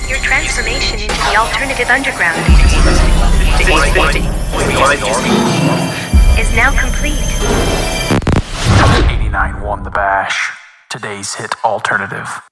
Your transformation into the alternative underground is now complete. 89 won the bash. Today's hit alternative.